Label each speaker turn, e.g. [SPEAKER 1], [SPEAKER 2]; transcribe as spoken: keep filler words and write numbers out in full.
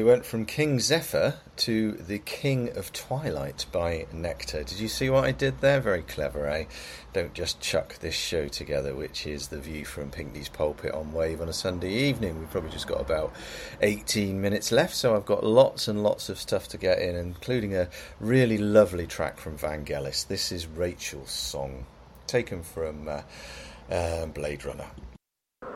[SPEAKER 1] went from King Zephyr to The King of Twilight by Nectar. Did you see what I did there? Very clever, eh? Don't just chuck this show together, which is The View from Pinkney's Pulpit on Wave on a Sunday evening. We've probably just got about eighteen minutes left, so I've got lots and lots of stuff to get in, including a really lovely track from Vangelis. This is Rachel's Song, taken from uh, uh, Blade Runner.